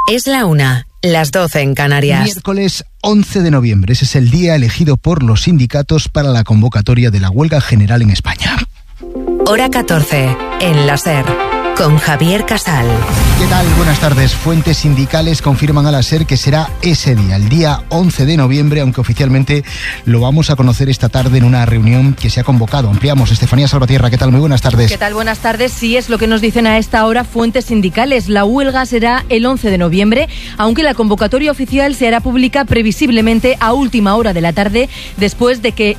Es la 1, las 12 en Canarias. Miércoles 11 de noviembre. Ese es el día elegido por los sindicatos para la convocatoria de la huelga general en España. Hora 14, en la SER, con Javier Casal. ¿Qué tal? Buenas tardes. Fuentes sindicales confirman a la SER que será ese día, el día 11 de noviembre, aunque oficialmente lo vamos a conocer esta tarde en una reunión que se ha convocado. Ampliamos. Estefanía Salvatierra, ¿qué tal? Muy buenas tardes. ¿Qué tal? Buenas tardes. Sí, es lo que nos dicen a esta hora fuentes sindicales. La huelga será el 11 de noviembre, aunque la convocatoria oficial se hará pública previsiblemente a última hora de la tarde, después de que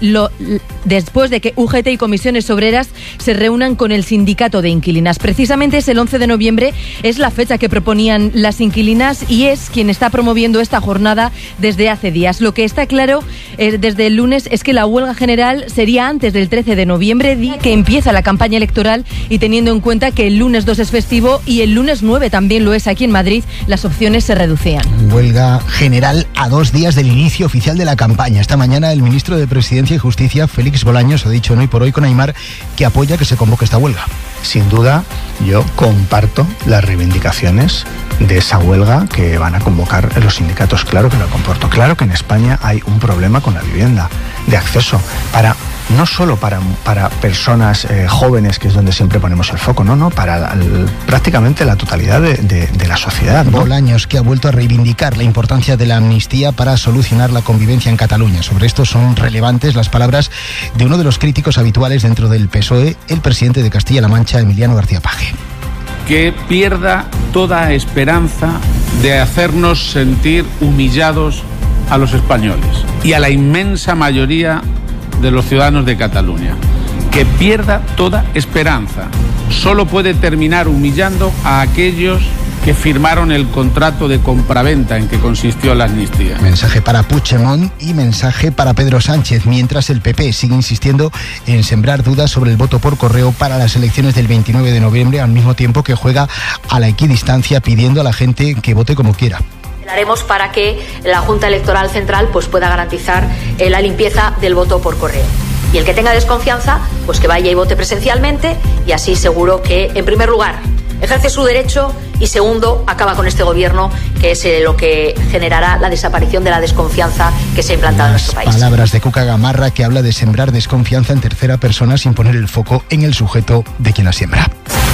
UGT y comisiones obreras se reúnan con el sindicato de inquilinas. Precisamente es el 11 de noviembre, es la fecha que proponían las inquilinas y es quien está promoviendo esta jornada desde hace días. Lo que está claro desde el lunes es que la huelga general sería antes del 13 de noviembre, día que empieza la campaña electoral, y teniendo en cuenta que el lunes 2 es festivo y el lunes 9 también lo es aquí en Madrid, las opciones se reducían. Huelga general a 2 días del inicio oficial de la campaña. Esta mañana el ministro de Presidencia y Justicia, Félix Bolaños, ha dicho en Hoy por Hoy con Aimar que apoya que se convoque esta huelga. Sin duda, yo comparto las reivindicaciones de esa huelga que van a convocar los sindicatos. Claro que lo comporto. Claro que en España hay un problema con la vivienda, de acceso, no solo para personas jóvenes, que es donde siempre ponemos el foco, para prácticamente la totalidad de la sociedad, ¿no? Bolaños, que ha vuelto a reivindicar la importancia de la amnistía para solucionar la convivencia en Cataluña. Sobre esto son relevantes las palabras de uno de los críticos habituales dentro del PSOE, el presidente de Castilla-La Mancha, Emiliano García Paje. Que pierda toda esperanza de hacernos sentir humillados a los españoles y a la inmensa mayoría de los ciudadanos de Cataluña. Que pierda toda esperanza. Solo puede terminar humillando a aquellos que firmaron el contrato de compraventa en que consistió la amnistía. Mensaje para Puigdemont y mensaje para Pedro Sánchez, mientras el PP sigue insistiendo en sembrar dudas sobre el voto por correo para las elecciones del 29 de noviembre, al mismo tiempo que juega a la equidistancia pidiendo a la gente que vote como quiera. Haremos para que la Junta Electoral Central pueda garantizar la limpieza del voto por correo. Y el que tenga desconfianza, que vaya y vote presencialmente, y así seguro que, en primer lugar, ejerce su derecho y, segundo, acaba con este gobierno, que es lo que generará la desaparición de la desconfianza que se ha implantado en nuestro país. Palabras de Cuca Gamarra, que habla de sembrar desconfianza en tercera persona sin poner el foco en el sujeto de quien la siembra.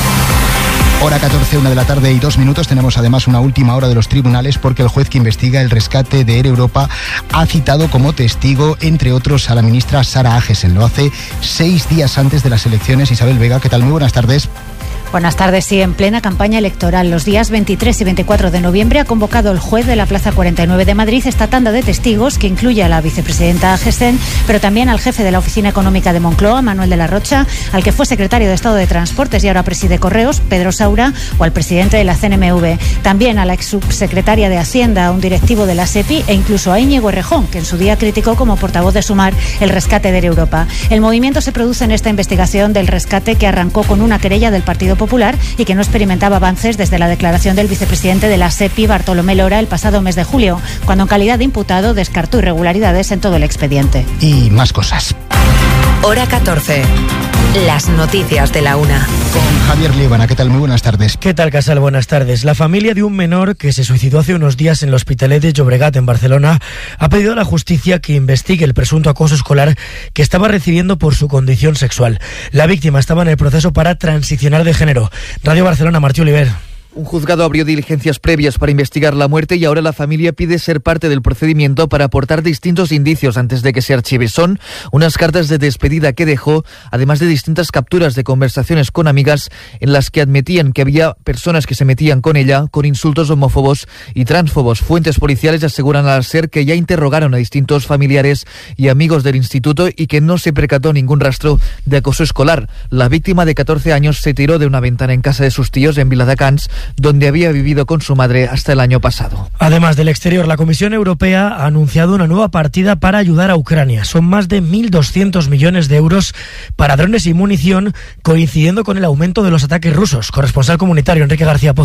Hora 14, 1 de la tarde y 2 minutos. Tenemos además una última hora de los tribunales, porque el juez que investiga el rescate de Air Europa ha citado como testigo, entre otros, a la ministra Sara Agesen. Lo hace 6 días antes de las elecciones. Isabel Vega, ¿qué tal? Muy buenas tardes. Buenas tardes. Sí, en plena campaña electoral, los días 23 y 24 de noviembre ha convocado el juez de la Plaza 49 de Madrid esta tanda de testigos, que incluye a la vicepresidenta Agesen, pero también al jefe de la Oficina Económica de Moncloa, Manuel de la Rocha, al que fue secretario de Estado de Transportes y ahora preside Correos, Pedro Saura, o al presidente de la CNMV. También a la ex subsecretaria de Hacienda, a un directivo de la SEPI, e incluso a Íñigo Errejón, que en su día criticó como portavoz de Sumar el rescate de Air Europa. El movimiento se produce en esta investigación del rescate, que arrancó con una querella del Partido Popular y que no experimentaba avances desde la declaración del vicepresidente de la SEPI, Bartolomé Lora, el pasado mes de julio, cuando en calidad de imputado descartó irregularidades en todo el expediente. Y más cosas. Hora 14. Las noticias de la 1. Con Javier Líbana, ¿qué tal? Muy buenas tardes. ¿Qué tal, Casal? Buenas tardes. La familia de un menor que se suicidó hace unos días en el Hospitalet de Llobregat, en Barcelona, ha pedido a la justicia que investigue el presunto acoso escolar que estaba recibiendo por su condición sexual. La víctima estaba en el proceso para transicionar de género. Radio Barcelona, Martí Oliver. Un juzgado abrió diligencias previas para investigar la muerte y ahora la familia pide ser parte del procedimiento para aportar distintos indicios antes de que se archive. Son unas cartas de despedida que dejó, además de distintas capturas de conversaciones con amigas en las que admitían que había personas que se metían con ella con insultos homófobos y transfobos. Fuentes policiales aseguran al SER que ya interrogaron a distintos familiares y amigos del instituto y que no se percató ningún rastro de acoso escolar. La víctima, de 14 años, se tiró de una ventana en casa de sus tíos en Viladecans, donde había vivido con su madre hasta el año pasado. Además del exterior, la Comisión Europea ha anunciado una nueva partida para ayudar a Ucrania. Son más de 1.200 millones de euros para drones y munición, coincidiendo con el aumento de los ataques rusos. Corresponsal comunitario Enrique García Pozo.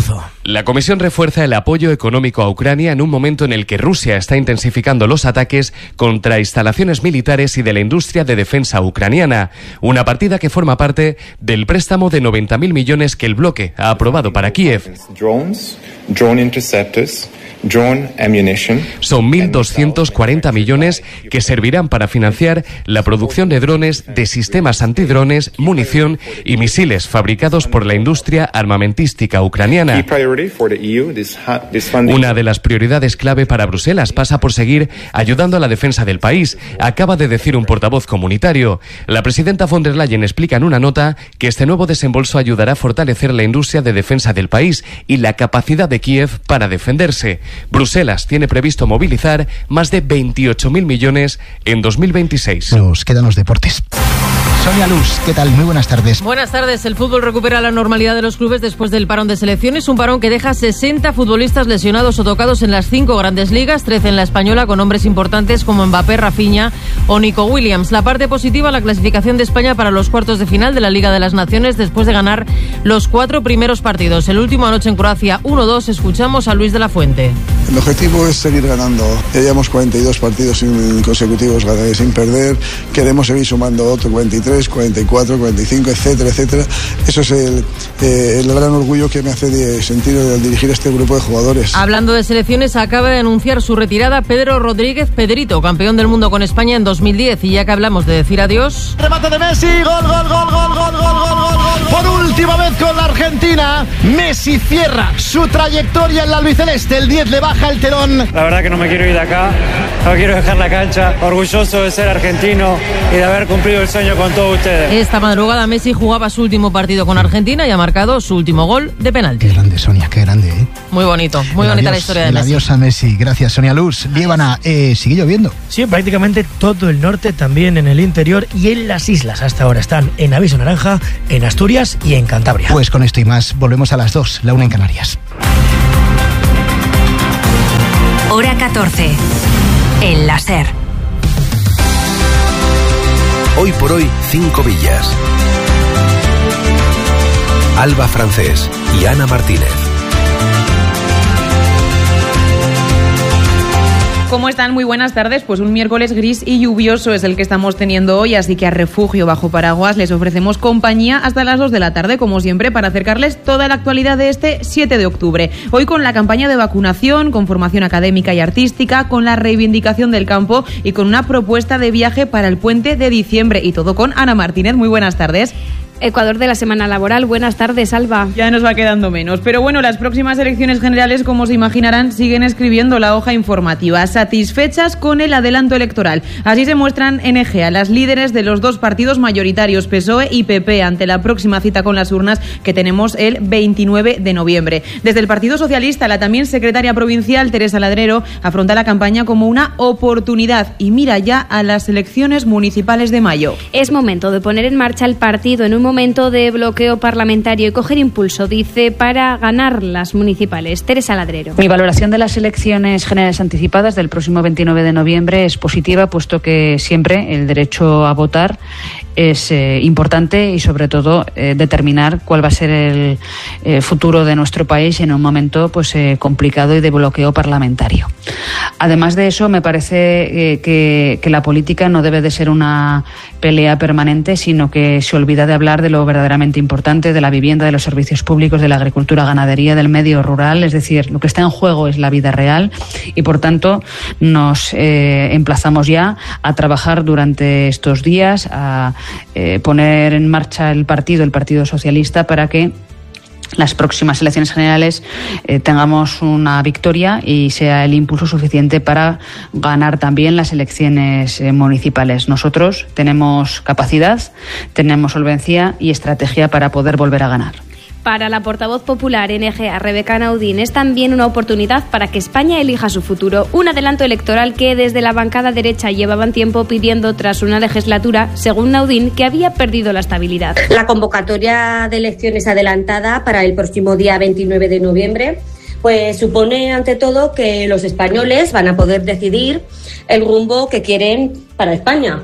La Comisión refuerza el apoyo económico a Ucrania en un momento en el que Rusia está intensificando los ataques contra instalaciones militares y de la industria de defensa ucraniana. Una partida que forma parte del préstamo de 90.000 millones que el bloque ha aprobado para Kiev. Drone interceptors, drone ammunition. Son 1.240 millones que servirán para financiar la producción de drones, de sistemas antidrones, munición y misiles fabricados por la industria armamentística ucraniana. Una de las prioridades clave para Bruselas pasa por seguir ayudando a la defensa del país, acaba de decir un portavoz comunitario. La presidenta von der Leyen explica en una nota que este nuevo desembolso ayudará a fortalecer la industria de defensa del país y la capacidad de Kiev para defenderse. Bruselas tiene previsto movilizar más de 28.000 millones en 2026. Nos quedan los deportes. Sonia Luz, ¿qué tal? Muy buenas tardes. Buenas tardes. El fútbol recupera la normalidad de los clubes después del parón de selecciones, un parón que deja 60 futbolistas lesionados o tocados en las 5 grandes ligas, 13 en la española, con nombres importantes como Mbappé, Rafinha o Nico Williams. La parte positiva, la clasificación de España para los cuartos de final de la Liga de las Naciones después de ganar los 4 primeros partidos. El último anoche en Croacia, 1-2. Escuchamos a Luis de la Fuente. El objetivo es seguir ganando. Ya llevamos 42 partidos consecutivos sin perder. Queremos seguir sumando otro 43, 44, 45, etcétera, etcétera. Eso es el gran orgullo que me hace sentir al dirigir este grupo de jugadores. Hablando de selecciones, acaba de anunciar su retirada Pedro Rodríguez Pedrito, campeón del mundo con España en 2010. Y ya que hablamos de decir adiós... Remate de Messi, gol. Por última vez con la Argentina, Messi cierra su trayectoria en la albiceleste. El 10 le baja el telón. La verdad que no me quiero ir de acá, no quiero dejar la cancha. Orgulloso de ser argentino y de haber cumplido el sueño con todos ustedes. Esta madrugada Messi jugaba su último partido con Argentina y ha marcado su último gol de penalti. Qué grande, Sonia, qué grande, ¿eh? Muy bonito, muy bonita la historia de Messi. Adiós a Messi. Gracias, Sonia Luz. Líbana, ¿sigue lloviendo? Sí, prácticamente todo el norte, también en el interior y en las islas. Hasta ahora están en aviso naranja, en Asturias y en Cantabria. Pues con esto y más, volvemos a las 2, la 1 en Canarias. Hora 14, en la SER. Hoy por hoy, 5 villas. Alba Francés y Ana Martínez. ¿Cómo están? Muy buenas tardes. Pues un miércoles gris y lluvioso es el que estamos teniendo hoy, así que a Refugio Bajo Paraguas les ofrecemos compañía hasta las 2 de la tarde, como siempre, para acercarles toda la actualidad de este 7 de octubre. Hoy con la campaña de vacunación, con formación académica y artística, con la reivindicación del campo y con una propuesta de viaje para el puente de diciembre. Y todo con Ana Martínez. Muy buenas tardes. Ecuador de la semana laboral. Buenas tardes, Alba. Ya nos va quedando menos. Pero bueno, las próximas elecciones generales, como se imaginarán, siguen escribiendo la hoja informativa, satisfechas con el adelanto electoral. Así se muestran en Egea las líderes de los dos partidos mayoritarios, PSOE y PP, ante la próxima cita con las urnas que tenemos el 29 de noviembre. Desde el Partido Socialista, la también secretaria provincial, Teresa Ladrero, afronta la campaña como una oportunidad y mira ya a las elecciones municipales de mayo. Es momento de poner en marcha el partido en un momento de bloqueo parlamentario y coger impulso, dice, para ganar las municipales. Teresa Ladrero. Mi valoración de las elecciones generales anticipadas del próximo 29 de noviembre es positiva, puesto que siempre el derecho a votar es importante y sobre todo determinar cuál va a ser el futuro de nuestro país en un momento pues complicado y de bloqueo parlamentario. Además de eso, me parece que la política no debe de ser una pelea permanente, sino que se olvida de hablar de lo verdaderamente importante, de la vivienda, de los servicios públicos, de la agricultura, ganadería, del medio rural. Es decir, lo que está en juego es la vida real y, por tanto, nos emplazamos ya a trabajar durante estos días, a poner en marcha el Partido Socialista, para que las próximas elecciones generales tengamos una victoria y sea el impulso suficiente para ganar también las elecciones municipales. Nosotros tenemos capacidad, tenemos solvencia y estrategia para poder volver a ganar. Para la portavoz popular en Egea, Rebeca Naudín, es también una oportunidad para que España elija su futuro. Un adelanto electoral que desde la bancada derecha llevaban tiempo pidiendo tras una legislatura, según Naudín, que había perdido la estabilidad. La convocatoria de elecciones adelantada para el próximo día 29 de noviembre pues supone ante todo que los españoles van a poder decidir el rumbo que quieren para España.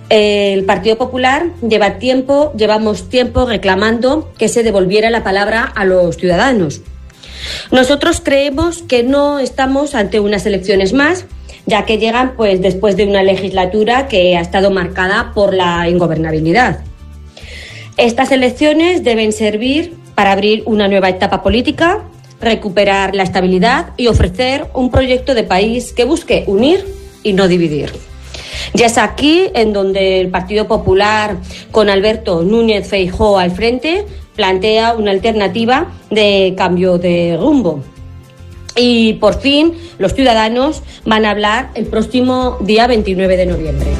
El Partido Popular llevamos tiempo reclamando que se devolviera la palabra a los ciudadanos. Nosotros creemos que no estamos ante unas elecciones más, ya que llegan pues después de una legislatura que ha estado marcada por la ingobernabilidad. Estas elecciones deben servir para abrir una nueva etapa política, recuperar la estabilidad y ofrecer un proyecto de país que busque unir y no dividir. Ya es aquí en donde el Partido Popular, con Alberto Núñez Feijóo al frente, plantea una alternativa de cambio de rumbo. Y por fin los ciudadanos van a hablar el próximo día 29 de noviembre.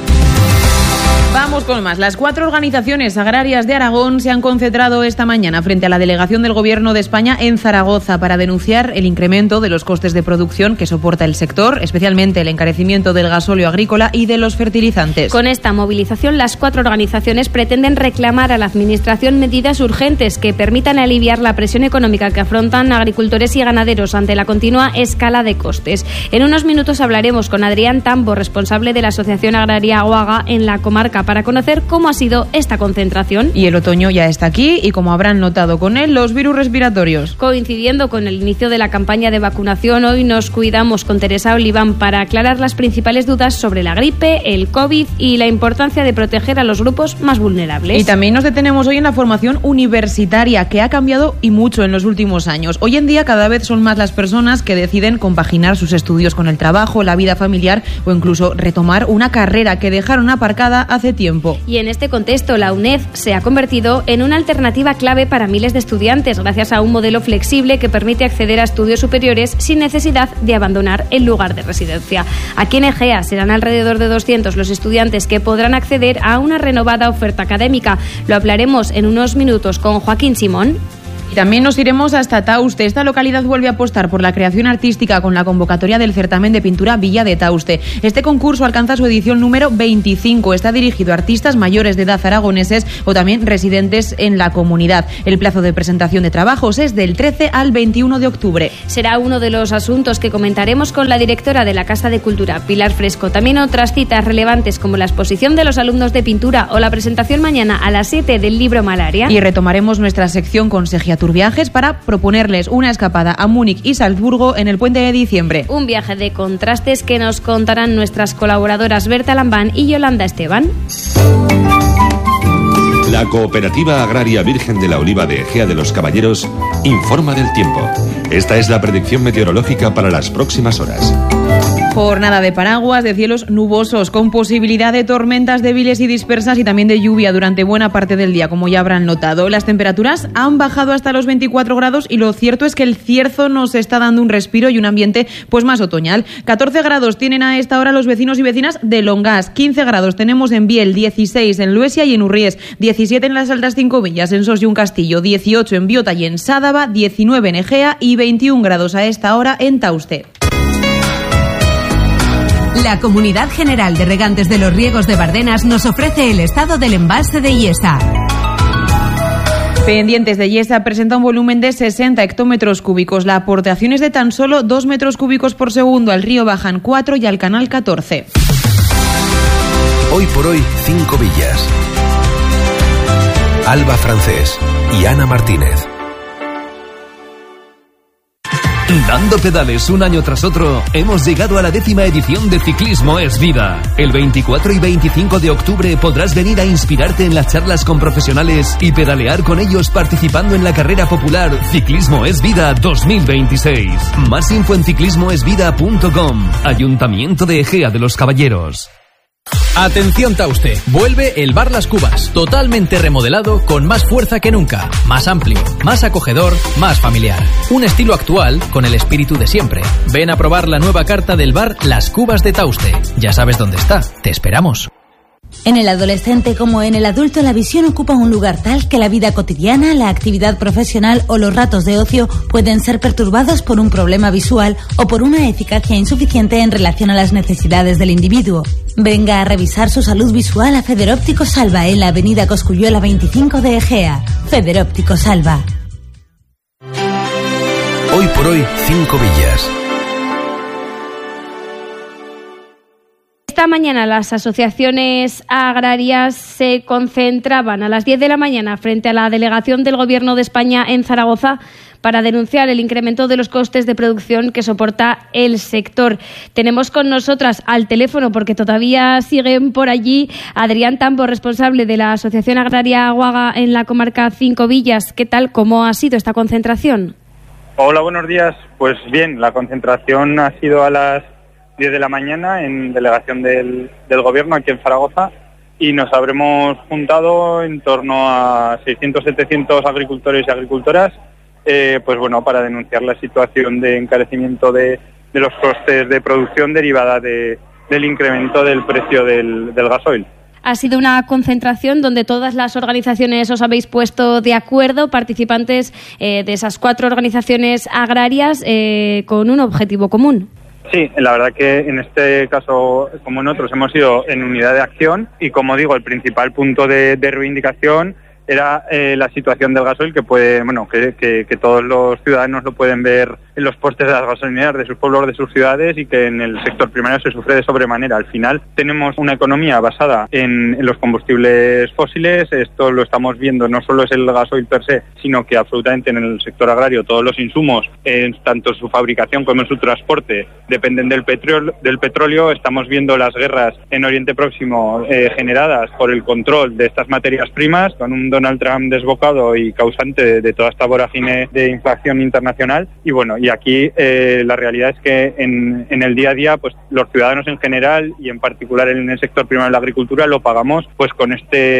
Vamos con más. Las 4 organizaciones agrarias de Aragón se han concentrado esta mañana frente a la delegación del Gobierno de España en Zaragoza para denunciar el incremento de los costes de producción que soporta el sector, especialmente el encarecimiento del gasóleo agrícola y de los fertilizantes. Con esta movilización, las 4 organizaciones pretenden reclamar a la Administración medidas urgentes que permitan aliviar la presión económica que afrontan agricultores y ganaderos ante la continua escala de costes. En unos minutos hablaremos con Adrián Tambo, responsable de la Asociación Agraria Aguaga en la comarca, para conocer cómo ha sido esta concentración. Y el otoño ya está aquí y, como habrán notado con él, los virus respiratorios. Coincidiendo con el inicio de la campaña de vacunación, hoy nos cuidamos con Teresa Oliván para aclarar las principales dudas sobre la gripe, el COVID y la importancia de proteger a los grupos más vulnerables. Y también nos detenemos hoy en la formación universitaria, que ha cambiado y mucho en los últimos años. Hoy en día cada vez son más las personas que deciden compaginar sus estudios con el trabajo, la vida familiar o incluso retomar una carrera que dejaron aparcada hace tiempo. Y en este contexto, la UNED se ha convertido en una alternativa clave para miles de estudiantes, gracias a un modelo flexible que permite acceder a estudios superiores sin necesidad de abandonar el lugar de residencia. Aquí en Egea serán alrededor de 200 los estudiantes que podrán acceder a una renovada oferta académica. Lo hablaremos en unos minutos con Joaquín Simón. Y también nos iremos hasta Tauste. Esta localidad vuelve a apostar por la creación artística con la convocatoria del certamen de pintura Villa de Tauste. Este concurso alcanza su edición número 25. Está dirigido a artistas mayores de edad aragoneses o también residentes en la comunidad. El plazo de presentación de trabajos es del 13 al 21 de octubre. Será uno de los asuntos que comentaremos con la directora de la Casa de Cultura, Pilar Fresco. También otras citas relevantes como la exposición de los alumnos de pintura o la presentación mañana a las 7 del libro Malaria. Y retomaremos nuestra sección Consegia Turviajes para proponerles una escapada a Múnich y Salzburgo en el puente de diciembre. Un viaje de contrastes que nos contarán nuestras colaboradoras Berta Lambán y Yolanda Esteban. La Cooperativa Agraria Virgen de la Oliva de Egea de los Caballeros informa del tiempo. Esta es la predicción meteorológica para las próximas horas. Jornada de paraguas, de cielos nubosos, con posibilidad de tormentas débiles y dispersas y también de lluvia durante buena parte del día, como ya habrán notado. Las temperaturas han bajado hasta los 24 grados y lo cierto es que el cierzo nos está dando un respiro y un ambiente pues más otoñal. 14 grados tienen a esta hora los vecinos y vecinas de Longas, 15 grados tenemos en Biel, 16 en Luesia y en Urries, 17 en las Altas Cinco Villas, en Sos y un Castillo, 18 en Biota y en Sádava, 19 en Egea y 21 grados a esta hora en Tauste. La Comunidad General de Regantes de los Riegos de Bardenas nos ofrece el estado del embalse de Iesa. Pendientes de Iesa presenta un volumen de 60 hectómetros cúbicos. La aportación es de tan solo 2 metros cúbicos por segundo. Al río bajan 4 y al canal 14. Hoy por hoy, 5 villas. Alba Francés y Ana Martínez. Dando pedales un año tras otro, hemos llegado a la 10ª edición de Ciclismo es Vida. El 24 y 25 de octubre podrás venir a inspirarte en las charlas con profesionales y pedalear con ellos participando en la carrera popular Ciclismo es Vida 2026. Más info en ciclismoesvida.com. Ayuntamiento de Egea de los Caballeros. Atención Tauste, vuelve el Bar Las Cubas, totalmente remodelado con más fuerza que nunca, más amplio, más acogedor, más familiar. Un estilo actual con el espíritu de siempre. Ven a probar la nueva carta del bar Las Cubas de Tauste. Ya sabes dónde está, te esperamos. En el adolescente como en el adulto, la visión ocupa un lugar tal que la vida cotidiana, la actividad profesional o los ratos de ocio pueden ser perturbados por un problema visual o por una eficacia insuficiente en relación a las necesidades del individuo. Venga a revisar su salud visual a Federópticos Alba en la avenida Cosculluela 25 de Egea. Federópticos Alba. Hoy por hoy, 5 villas. Esta mañana las asociaciones agrarias se concentraban a las 10 de la mañana frente a la delegación del Gobierno de España en Zaragoza para denunciar el incremento de los costes de producción que soporta el sector. Tenemos con nosotras al teléfono, porque todavía siguen por allí, Adrián Tambo, responsable de la Asociación Agraria Aguaga en la comarca Cinco Villas. ¿Qué tal? ¿Cómo ha sido esta concentración? Hola, buenos días. Pues bien, la concentración ha sido a las 10 de la mañana en delegación del Gobierno aquí en Zaragoza, y nos habremos juntado en torno a 600-700 agricultores y agricultoras, pues bueno, para denunciar la situación de encarecimiento de los costes de producción derivada del incremento del precio del gasoil. Ha sido una concentración donde todas las organizaciones os habéis puesto de acuerdo, participantes de esas 4 organizaciones agrarias, con un objetivo común. Sí, la verdad que en este caso, como en otros, hemos ido en unidad de acción, y como digo, el principal punto de reivindicación era la situación del gasoil, que puede, bueno, que todos los ciudadanos lo pueden ver en los postes de las gasolineras de sus pueblos, de sus ciudades, y que en el sector primario se sufre de sobremanera. Al final tenemos una economía basada en los combustibles fósiles. Esto lo estamos viendo, no solo es el gasoil per se, sino que absolutamente en el sector agrario todos los insumos, tanto en su fabricación como en su transporte, dependen del petróleo. Estamos viendo las guerras en Oriente Próximo generadas por el control de estas materias primas, con un Donald Trump desbocado y causante de toda esta vorágine de inflación internacional. Y bueno, y aquí la realidad es que en el día a día, pues los ciudadanos en general, y en particular en el sector primario de la agricultura, lo pagamos pues con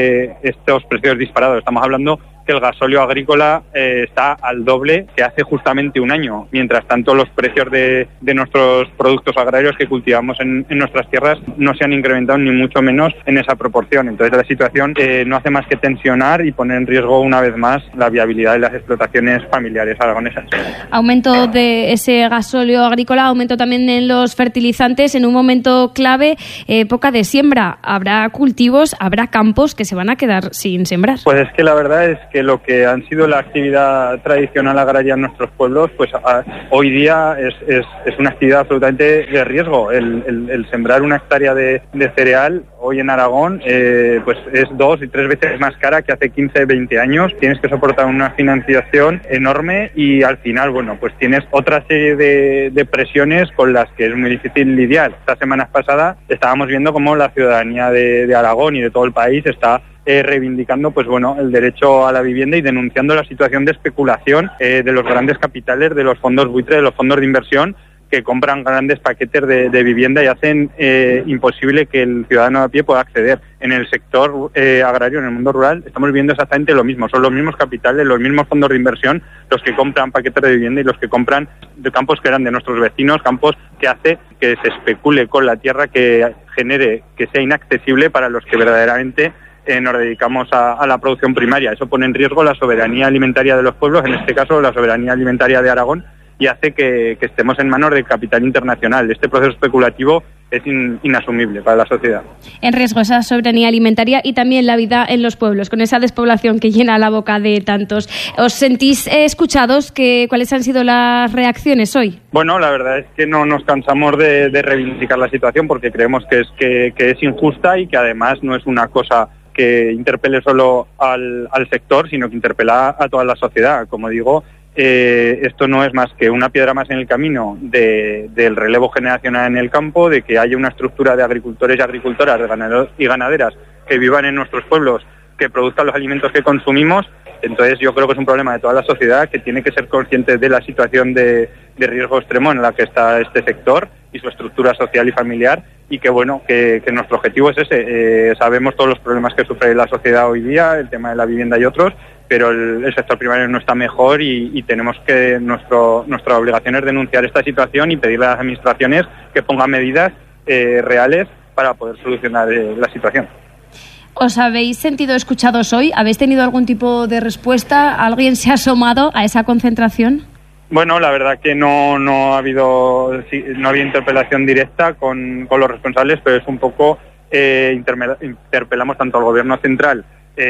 estos precios disparados. Estamos hablando que el gasóleo agrícola está al doble que hace justamente un año. Mientras tanto, los precios de nuestros productos agrarios que cultivamos en nuestras tierras no se han incrementado ni mucho menos en esa proporción. Entonces la situación no hace más que tensionar y poner en riesgo una vez más la viabilidad de las explotaciones familiares aragonesas. Aumento de ese gasóleo agrícola, aumento también en los fertilizantes en un momento clave, época de siembra. Habrá cultivos, habrá campos que se van a quedar sin sembrar. Pues es que la verdad es que lo que han sido la actividad tradicional agraria en nuestros pueblos, pues hoy día es una actividad absolutamente de riesgo. El sembrar una hectárea de cereal hoy en Aragón pues es 2 y 3 veces más cara que hace 15, 20 años. Tienes que soportar una financiación enorme, y al final, bueno, pues tienes otra serie de presiones con las que es muy difícil lidiar. Estas semanas pasadas estábamos viendo cómo la ciudadanía de Aragón y de todo el país está reivindicando, pues bueno, el derecho a la vivienda y denunciando la situación de especulación de los grandes capitales, de los fondos buitre, de los fondos de inversión, que compran grandes paquetes de vivienda y hacen imposible que el ciudadano a pie pueda acceder. En el sector agrario, en el mundo rural, estamos viendo exactamente lo mismo. Son los mismos capitales, los mismos fondos de inversión los que compran paquetes de vivienda y los que compran de campos que eran de nuestros vecinos, campos que hace que se especule con la tierra, que genere que sea inaccesible para los que verdaderamente nos dedicamos a la producción primaria. Eso pone en riesgo la soberanía alimentaria de los pueblos, en este caso la soberanía alimentaria de Aragón, y hace que estemos en manos del capital internacional. Este proceso especulativo es inasumible para la sociedad. En riesgo esa soberanía alimentaria y también la vida en los pueblos, con esa despoblación que llena la boca de tantos. ¿Os sentís escuchados? ¿Cuáles han sido las reacciones hoy? Bueno, la verdad es que no nos cansamos de reivindicar la situación, porque creemos que es injusta, y que además no es una cosa que interpele solo al sector, sino que interpela a toda la sociedad. Como digo, esto no es más que una piedra más en el camino del relevo generacional en el campo, de que haya una estructura de agricultores y agricultoras, de ganaderos y ganaderas que vivan en nuestros pueblos, que produzcan los alimentos que consumimos. Entonces yo creo que es un problema de toda la sociedad, que tiene que ser consciente de la situación de riesgo extremo en la que está este sector y su estructura social y familiar, y que bueno, que nuestro objetivo es ese. Sabemos todos los problemas que sufre la sociedad hoy día, el tema de la vivienda y otros, pero el sector primario no está mejor, y tenemos que nuestra obligación es denunciar esta situación y pedirle a las administraciones que pongan medidas reales para poder solucionar la situación. ¿Os habéis sentido escuchados hoy? ¿Habéis tenido algún tipo de respuesta? ¿Alguien se ha asomado a esa concentración? Bueno, la verdad que no ha habido interpelación directa con los responsables, pero es un poco interpelamos tanto al gobierno central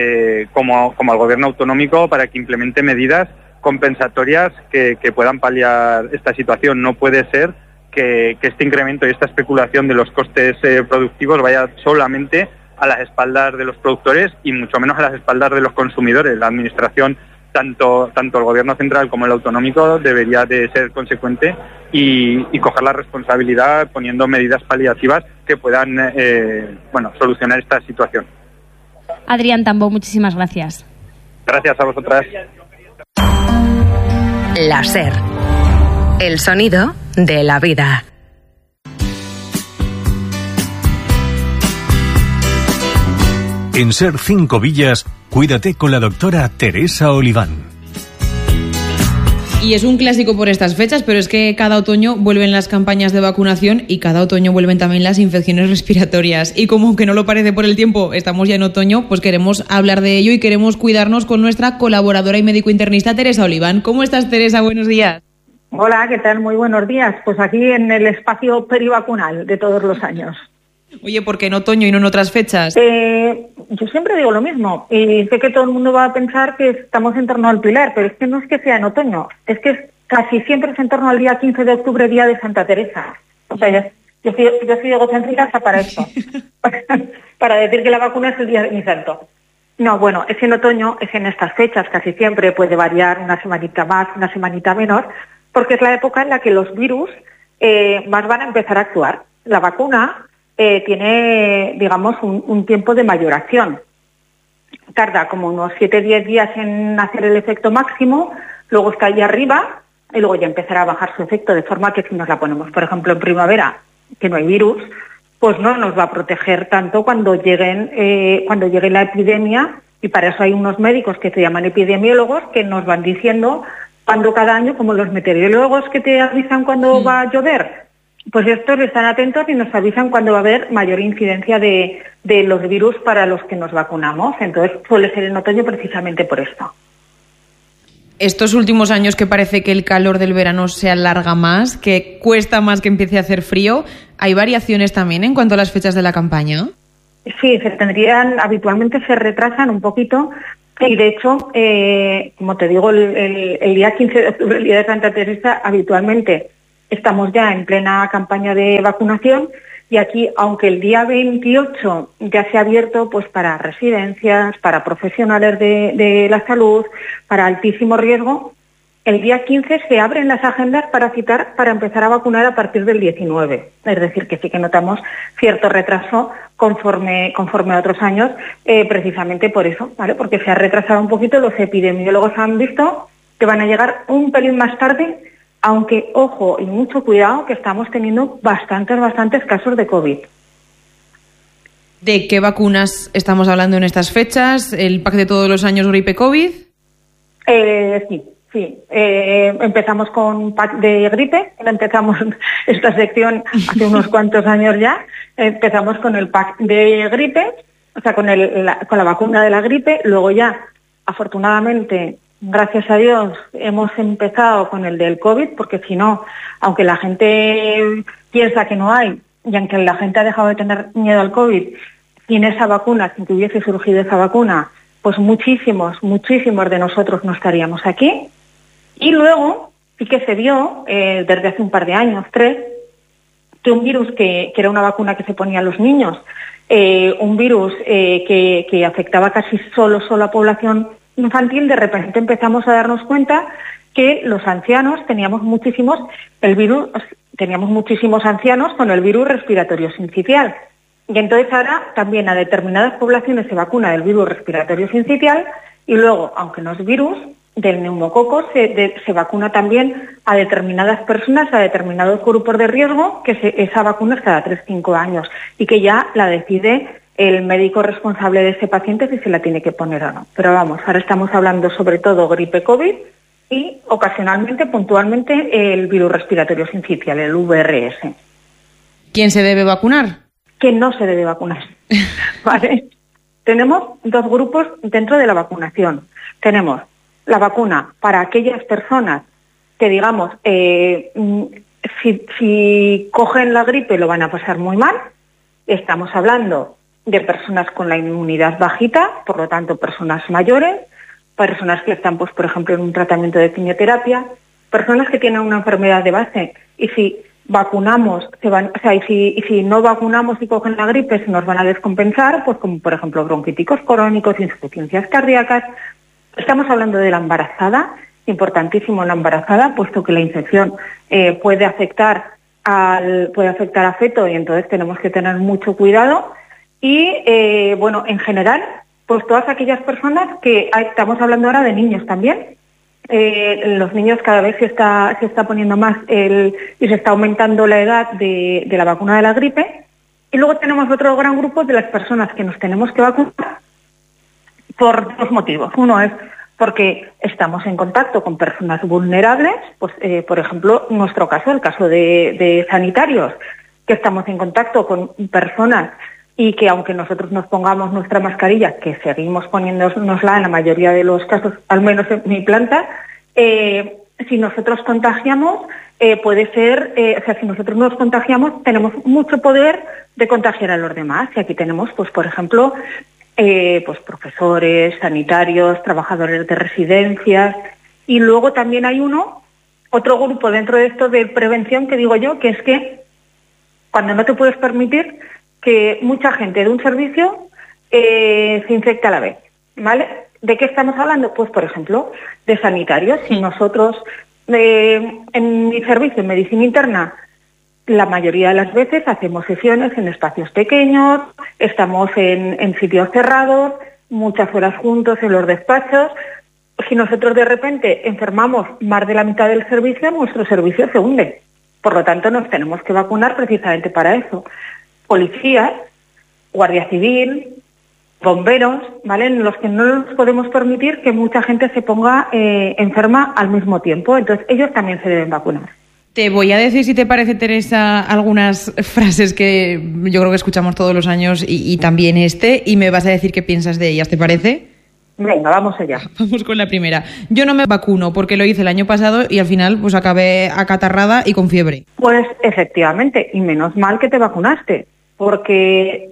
como al gobierno autonómico para que implemente medidas compensatorias que puedan paliar esta situación. No puede ser que este incremento y esta especulación de los costes productivos vaya solamente a las espaldas de los productores y mucho menos a las espaldas de los consumidores. La administración, tanto el gobierno central como el autonómico, debería de ser consecuente y coger la responsabilidad poniendo medidas paliativas que puedan solucionar esta situación. Adrián Tambo, muchísimas gracias. Gracias a vosotras. La SER, el sonido de la vida. En SER 5 Villas, cuídate con la doctora Teresa Oliván. Y es un clásico por estas fechas, pero es que cada otoño vuelven las campañas de vacunación y cada otoño vuelven también las infecciones respiratorias. Y como aunque no lo parece por el tiempo, estamos ya en otoño, pues queremos hablar de ello y queremos cuidarnos con nuestra colaboradora y médico internista Teresa Oliván. ¿Cómo estás, Teresa? Buenos días. Hola, ¿qué tal? Muy buenos días. Pues aquí en el espacio perivacunal de todos los años. Oye, ¿por qué en otoño y no en otras fechas? Yo siempre digo lo mismo y sé que todo el mundo va a pensar que estamos en torno al Pilar, pero es que no es que sea en otoño, es que casi siempre es en torno al día 15 de octubre, día de Santa Teresa. O sea, yo soy egocéntrica hasta para esto, para decir que la vacuna es el día de mi santo. No, bueno, es en otoño, es en estas fechas, casi siempre puede variar una semanita más, una semanita menor, porque es la época en la que los virus más van a empezar a actuar. La vacuna tiene, digamos, un tiempo de mayor acción. Tarda como unos 7-10 días en hacer el efecto máximo, luego está ahí arriba y luego ya empezará a bajar su efecto, de forma que si nos la ponemos, por ejemplo, en primavera, que no hay virus, pues no nos va a proteger tanto cuando llegue la epidemia, y para eso hay unos médicos que se llaman epidemiólogos que nos van diciendo cuando cada año, como los meteorólogos que te avisan cuando va a llover, pues estos están atentos y nos avisan cuando va a haber mayor incidencia de los virus para los que nos vacunamos. Entonces suele ser en otoño precisamente por esto. Estos últimos años que parece que el calor del verano se alarga más, que cuesta más que empiece a hacer frío, ¿hay variaciones también en cuanto a las fechas de la campaña? Sí, habitualmente se retrasan un poquito. Y de hecho, como te digo, el día 15 de octubre, el día de Santa Teresa, habitualmente estamos ya en plena campaña de vacunación y aquí, aunque el día 28 ya se ha abierto pues para residencias, para profesionales de la salud, para altísimo riesgo, el día 15 se abren las agendas para citar para empezar a vacunar a partir del 19. Es decir, que sí que notamos cierto retraso conforme a otros años, precisamente por eso, ¿vale? Porque se ha retrasado un poquito, los epidemiólogos han visto que van a llegar un pelín más tarde, aunque, ojo, y mucho cuidado, que estamos teniendo bastantes casos de COVID. ¿De qué vacunas estamos hablando en estas fechas? ¿El pack de todos los años gripe COVID? Sí. Empezamos con pack de gripe. Empezamos esta sección hace unos cuantos años ya. Empezamos con el pack de gripe, o sea, con la vacuna de la gripe. Luego ya, afortunadamente, gracias a Dios, hemos empezado con el del COVID, porque si no, aunque la gente piensa que no hay, y aunque la gente ha dejado de tener miedo al COVID, sin esa vacuna, sin que hubiese surgido esa vacuna, pues muchísimos de nosotros no estaríamos aquí. Y luego sí que se vio, desde hace un par de años, 3, que un virus que era una vacuna que se ponía a los niños, un virus que afectaba casi solo a población infantil, de repente empezamos a darnos cuenta que los ancianos teníamos muchísimos ancianos con el virus respiratorio sincitial. Y entonces ahora también a determinadas poblaciones se vacuna del virus respiratorio sincitial y luego, aunque no es virus, del neumococo se vacuna también a determinadas personas, a determinados grupos de riesgo, que esa vacuna es cada 3-5 años y que ya la decide el médico responsable de ese paciente si se la tiene que poner o no. Pero vamos, ahora estamos hablando sobre todo gripe COVID y ocasionalmente, puntualmente, el virus respiratorio sincitial, el VRS. ¿Quién se debe vacunar? ¿Quién no se debe vacunar? ¿Vale? Tenemos 2 grupos dentro de la vacunación. Tenemos la vacuna para aquellas personas que, digamos, si cogen la gripe lo van a pasar muy mal. Estamos hablando de personas con la inmunidad bajita, por lo tanto personas mayores, personas que están, pues, por ejemplo, en un tratamiento de quimioterapia, personas que tienen una enfermedad de base. Y si vacunamos, y si no vacunamos y cogen la gripe, se nos van a descompensar, pues como por ejemplo bronquíticos crónicos, insuficiencias cardíacas. Estamos hablando de la embarazada, importantísimo la embarazada, puesto que la infección puede afectar a feto, y entonces tenemos que tener mucho cuidado. Y en general, pues todas aquellas personas que estamos hablando ahora de niños también. Los niños cada vez se está poniendo más y se está aumentando la edad de la vacuna de la gripe. Y luego tenemos otro gran grupo de las personas que nos tenemos que vacunar por dos motivos. Uno es porque estamos en contacto con personas vulnerables, pues por ejemplo, en nuestro caso, el caso de sanitarios, que estamos en contacto con personas y que aunque nosotros nos pongamos nuestra mascarilla, que seguimos poniéndonosla en la mayoría de los casos, al menos en mi planta, si nosotros contagiamos, puede ser, si nosotros nos contagiamos, tenemos mucho poder de contagiar a los demás. Y aquí tenemos, pues por ejemplo, pues profesores, sanitarios, trabajadores de residencias, y luego también hay otro grupo dentro de esto de prevención que digo yo, que es que cuando no te puedes permitir que mucha gente de un servicio se infecte a la vez, ¿vale? ¿De qué estamos hablando? Pues, por ejemplo, de sanitarios. Si nosotros, en mi servicio, en medicina interna, la mayoría de las veces hacemos sesiones en espacios pequeños, estamos en sitios cerrados, muchas horas juntos en los despachos. Si nosotros de repente enfermamos más de la mitad del servicio, nuestro servicio se hunde. Por lo tanto, nos tenemos que vacunar precisamente para eso. Policías, Guardia Civil, bomberos, ¿vale? En los que no nos podemos permitir que mucha gente se ponga enferma al mismo tiempo. Entonces, ellos también se deben vacunar. Te voy a decir, si te parece, Teresa, algunas frases que yo creo que escuchamos todos los años y también y me vas a decir qué piensas de ellas, ¿te parece? Venga, vamos allá. Vamos con la primera. Yo no me vacuno porque lo hice el año pasado y al final pues acabé acatarrada y con fiebre. Pues efectivamente, y menos mal que te vacunaste, porque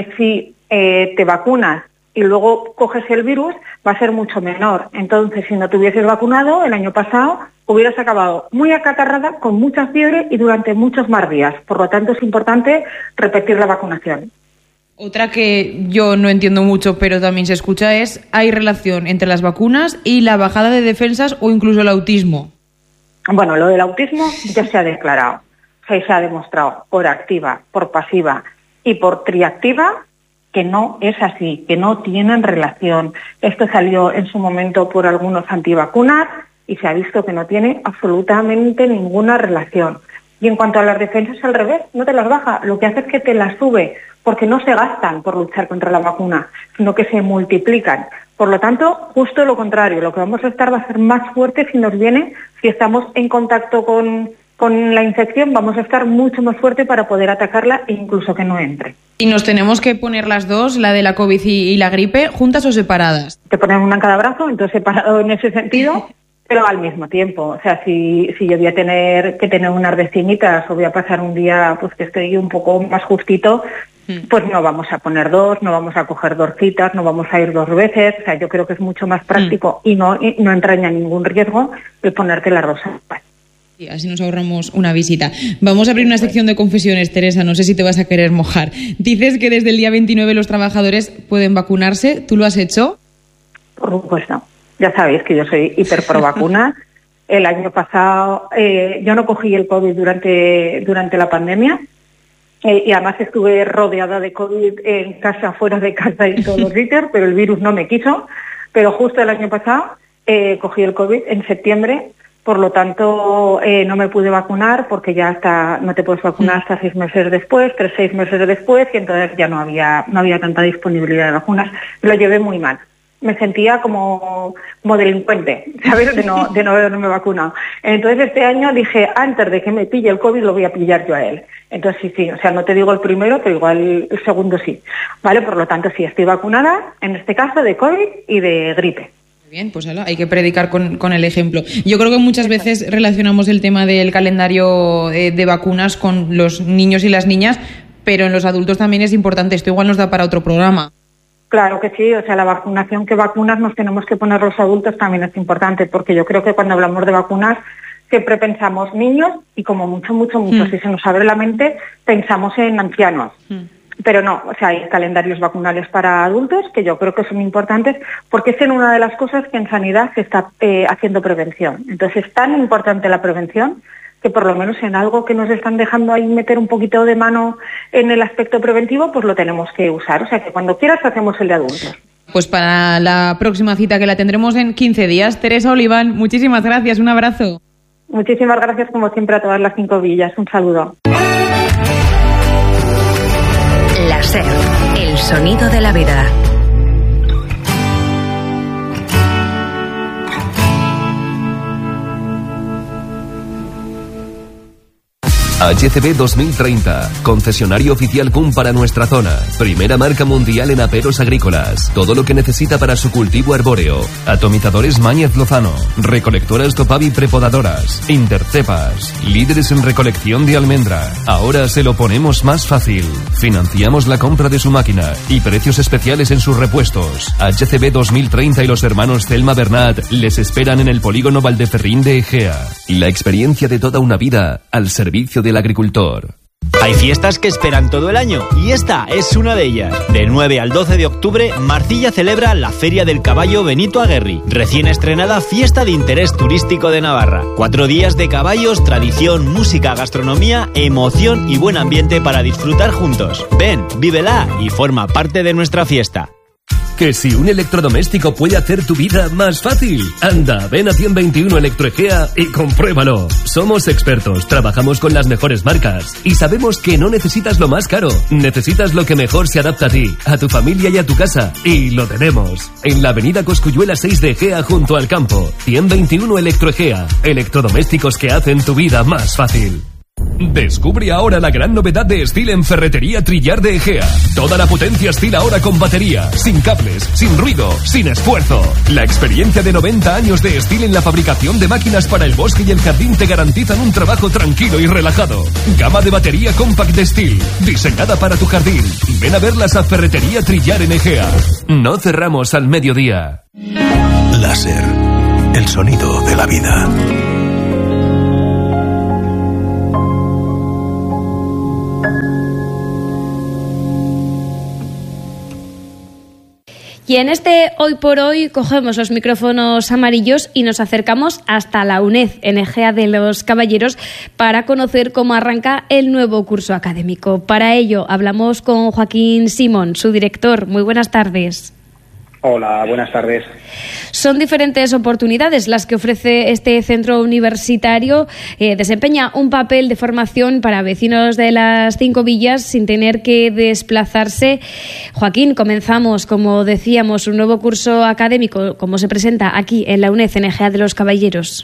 si te vacunas y luego coges el virus, va a ser mucho menor. Entonces, si no te hubieses vacunado el año pasado, hubieras acabado muy acatarrada, con mucha fiebre y durante muchos más días. Por lo tanto, es importante repetir la vacunación. Otra que yo no entiendo mucho, pero también se escucha, es: ¿hay relación entre las vacunas y la bajada de defensas o incluso el autismo? Bueno, lo del autismo ya se ha declarado. Se ha demostrado por activa, por pasiva y por triactiva que no es así, que no tienen relación. Esto salió en su momento por algunos antivacunas y se ha visto que no tiene absolutamente ninguna relación. Y en cuanto a las defensas, al revés, no te las baja, lo que hace es que te las sube, porque no se gastan por luchar contra la vacuna, sino que se multiplican. Por lo tanto, justo lo contrario, lo que vamos a estar va a ser más fuerte si estamos en contacto con la infección, vamos a estar mucho más fuerte para poder atacarla e incluso que no entre. ¿Y nos tenemos que poner las dos, la de la COVID y la gripe, juntas o separadas? Te ponen una en cada brazo, entonces separado en ese sentido, pero al mismo tiempo. O sea, si yo voy a tener que tener unas vecinitas o voy a pasar un día pues que estoy un poco más justito, pues no vamos a poner dos, no vamos a coger dos citas, no vamos a ir dos veces. O sea, yo creo que es mucho más práctico y no entraña ningún riesgo el ponerte la rosa. Sí, así nos ahorramos una visita. Vamos a abrir una sección de confesiones, Teresa, no sé si te vas a querer mojar. Dices que desde el día 29 los trabajadores pueden vacunarse, ¿tú lo has hecho? Por supuesto, ya sabéis que yo soy hiper pro vacuna. El año pasado yo no cogí el COVID durante la pandemia y además estuve rodeada de COVID en casa, fuera de casa y en todos los sitios, pero el virus no me quiso. Pero justo el año pasado cogí el COVID en septiembre. Por lo tanto, no me pude vacunar porque ya no te puedes vacunar hasta 6 meses después, 6 meses después, y entonces ya no había tanta disponibilidad de vacunas. Lo llevé muy mal. Me sentía como delincuente, ¿sabes? De no haberme vacunado. Entonces este año dije, antes de que me pille el COVID, lo voy a pillar yo a él. Entonces sí, o sea, no te digo el primero, pero igual el segundo sí. ¿Vale? Por lo tanto, sí, estoy vacunada, en este caso de COVID y de gripe. Bien, pues hay que predicar con el ejemplo. Yo creo que muchas veces relacionamos el tema del calendario de vacunas con los niños y las niñas, pero en los adultos también es importante. Esto igual nos da para otro programa. Claro que sí, o sea, la vacunación que vacunas nos tenemos que poner los adultos también es importante, porque yo creo que cuando hablamos de vacunas siempre pensamos niños y como mucho, si se nos abre la mente, pensamos en ancianos. Pero no, o sea, hay calendarios vacunales para adultos que yo creo que son importantes porque es una de las cosas que en sanidad se está haciendo prevención. Entonces es tan importante la prevención que por lo menos en algo que nos están dejando ahí meter un poquito de mano en el aspecto preventivo, pues lo tenemos que usar. O sea que cuando quieras hacemos el de adultos. Pues para la próxima cita, que la tendremos en 15 días, Teresa Oliván, muchísimas gracias, un abrazo. Muchísimas gracias como siempre a todas las 5 villas, un saludo. La SER, el sonido de la vida. HCB 2030, concesionario oficial CUM para nuestra zona, primera marca mundial en aperos agrícolas, todo lo que necesita para su cultivo arbóreo, atomizadores Mañez Lozano, recolectoras Topavi prepodadoras, intercepas, líderes en recolección de almendra, ahora se lo ponemos más fácil, financiamos la compra de su máquina y precios especiales en sus repuestos. HCB 2030 y los hermanos Zelma Bernat les esperan en el polígono Valdeferrín de Egea, la experiencia de toda una vida al servicio del agricultor. Hay fiestas que esperan todo el año y esta es una de ellas. Del 9 al 12 de octubre, Marcilla celebra la Feria del Caballo Benito Aguerri, recién estrenada fiesta de interés turístico de Navarra. 4 días de caballos, tradición, música, gastronomía, emoción y buen ambiente para disfrutar juntos. Ven, vívela y forma parte de nuestra fiesta. Que si un electrodoméstico puede hacer tu vida más fácil. Anda, ven a 121 Electroegea y compruébalo. Somos expertos, trabajamos con las mejores marcas y sabemos que no necesitas lo más caro. Necesitas lo que mejor se adapta a ti, a tu familia y a tu casa. Y lo tenemos. En la avenida Cosculluela 6 de Egea, junto al campo. 121 Electroegea. Electrodomésticos que hacen tu vida más fácil. Descubre ahora la gran novedad de Stihl en Ferretería Trillar de Egea. Toda la potencia Stihl ahora con batería, sin cables, sin ruido, sin esfuerzo. La experiencia de 90 años de Stihl en la fabricación de máquinas para el bosque y el jardín te garantizan un trabajo tranquilo y relajado. Gama de batería compact de Stihl, diseñada para tu jardín. Ven a verlas a Ferretería Trillar en Egea. No cerramos al mediodía. Láser, el sonido de la vida. Y en este Hoy por Hoy cogemos los micrófonos amarillos y nos acercamos hasta la UNED, en Egea de los Caballeros, para conocer cómo arranca el nuevo curso académico. Para ello hablamos con Joaquín Simón, su director. Muy buenas tardes. Hola, buenas tardes. Son diferentes oportunidades las que ofrece este centro universitario. Desempeña un papel de formación para vecinos de las 5 villas sin tener que desplazarse. Joaquín, comenzamos, como decíamos, un nuevo curso académico. ¿Cómo se presenta aquí en la UNED, en Egea de los Caballeros?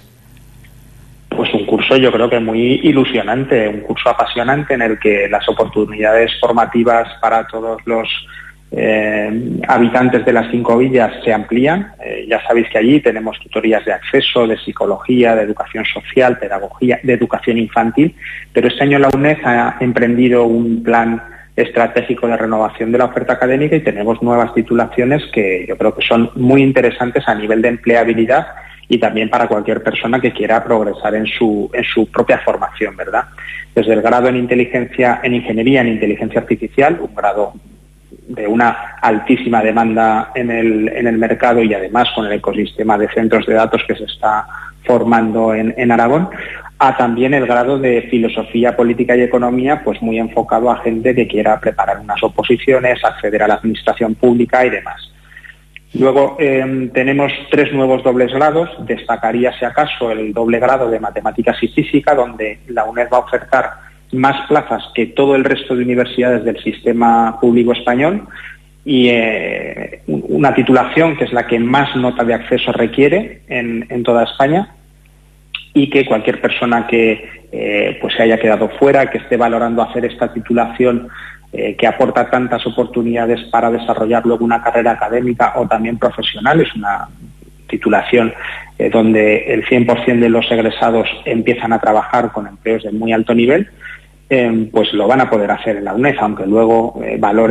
Pues un curso yo creo que muy ilusionante, un curso apasionante en el que las oportunidades formativas para todos los habitantes de las 5 villas se amplían. Ya sabéis que allí tenemos tutorías de acceso, de psicología, de educación social, pedagogía, de educación infantil, pero este año la UNED ha emprendido un plan estratégico de renovación de la oferta académica y tenemos nuevas titulaciones que yo creo que son muy interesantes a nivel de empleabilidad y también para cualquier persona que quiera progresar en su propia formación, ¿verdad? Desde el grado en ingeniería en inteligencia artificial, un grado de una altísima demanda en el mercado y además con el ecosistema de centros de datos que se está formando en Aragón, a también el grado de filosofía, política y economía, pues muy enfocado a gente que quiera preparar unas oposiciones, acceder a la administración pública y demás. Luego tenemos 3 nuevos dobles grados. Destacaría, si acaso, el doble grado de matemáticas y física, donde la UNED va a ofertar más plazas que todo el resto de universidades del sistema público español y una titulación que es la que más nota de acceso requiere en toda España y que cualquier persona que pues se haya quedado fuera, que esté valorando hacer esta titulación que aporta tantas oportunidades para desarrollar luego una carrera académica o también profesional, es una titulación donde el 100% de los egresados empiezan a trabajar con empleos de muy alto nivel, pues lo van a poder hacer en la UNED, aunque luego valoren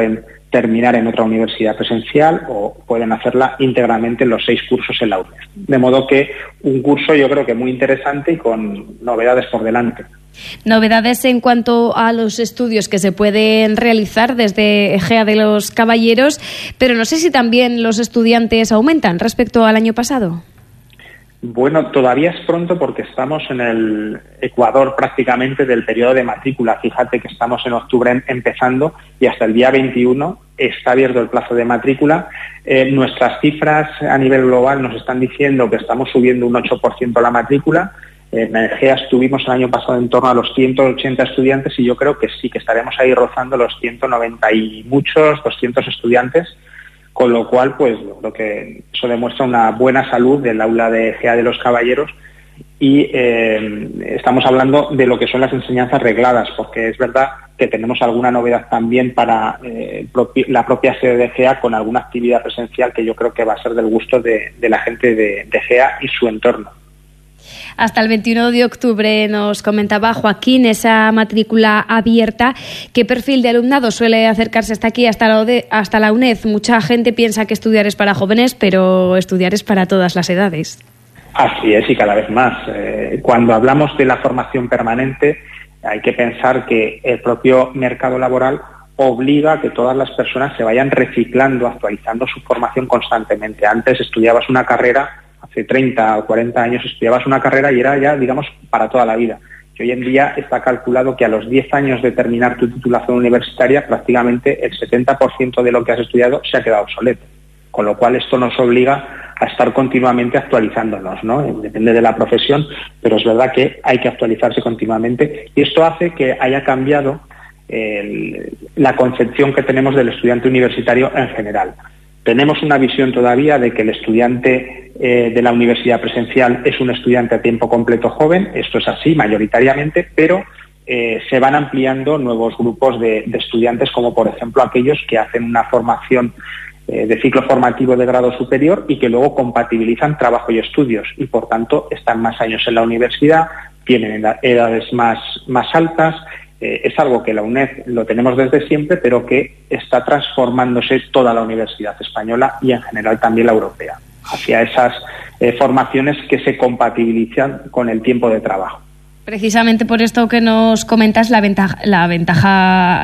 terminar en otra universidad presencial o pueden hacerla íntegramente en los 6 cursos en la UNED. De modo que un curso yo creo que muy interesante y con novedades por delante. Novedades en cuanto a los estudios que se pueden realizar desde Egea de los Caballeros, pero no sé si también los estudiantes aumentan respecto al año pasado. Bueno, todavía es pronto porque estamos en el ecuador prácticamente del periodo de matrícula. Fíjate que estamos en octubre empezando y hasta el día 21 está abierto el plazo de matrícula. Nuestras cifras a nivel global nos están diciendo que estamos subiendo un 8% la matrícula. En Egea estuvimos el año pasado en torno a los 180 estudiantes y yo creo que sí, que estaremos ahí rozando los 190 y muchos, 200 estudiantes. Con lo cual, pues lo que eso demuestra una buena salud del aula de Egea de los Caballeros y estamos hablando de lo que son las enseñanzas regladas, porque es verdad que tenemos alguna novedad también para la propia sede de Egea con alguna actividad presencial que yo creo que va a ser del gusto de la gente de Egea y su entorno. Hasta el 21 de octubre nos comentaba Joaquín esa matrícula abierta. ¿Qué perfil de alumnado suele acercarse hasta aquí, hasta la UNED? Mucha gente piensa que estudiar es para jóvenes, pero estudiar es para todas las edades. Así es, y cada vez más. Cuando hablamos de la formación permanente, hay que pensar que el propio mercado laboral obliga a que todas las personas se vayan reciclando, actualizando su formación constantemente. Antes estudiabas una carrera, hace 30 o 40 años estudiabas una carrera y era ya, digamos, para toda la vida. Y hoy en día está calculado que a los 10 años de terminar tu titulación universitaria, prácticamente el 70% de lo que has estudiado se ha quedado obsoleto. Con lo cual esto nos obliga a estar continuamente actualizándonos, ¿no? Depende de la profesión, pero es verdad que hay que actualizarse continuamente. Y esto hace que haya cambiado la concepción que tenemos del estudiante universitario en general. Tenemos una visión todavía de que el estudiante de la universidad presencial es un estudiante a tiempo completo joven. Esto es así mayoritariamente, pero se van ampliando nuevos grupos de estudiantes, como por ejemplo aquellos que hacen una formación de ciclo formativo de grado superior y que luego compatibilizan trabajo y estudios y por tanto están más años en la universidad, tienen edades más altas. Es algo que la UNED lo tenemos desde siempre, pero que está transformándose toda la universidad española y en general también la europea, hacia esas formaciones que se compatibilizan con el tiempo de trabajo. Precisamente por esto que nos comentas, la ventaja